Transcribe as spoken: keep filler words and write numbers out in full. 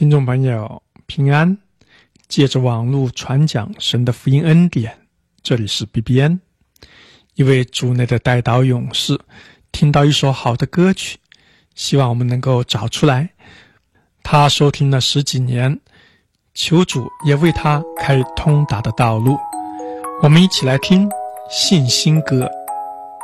听众朋友平安，借着网络传讲神的福音恩典，这里是 B B N。 一位主内的代祷勇士听到一首好的歌曲，希望我们能够找出来。他收听了十几年，求主也为他开通达的道路。我们一起来听信心歌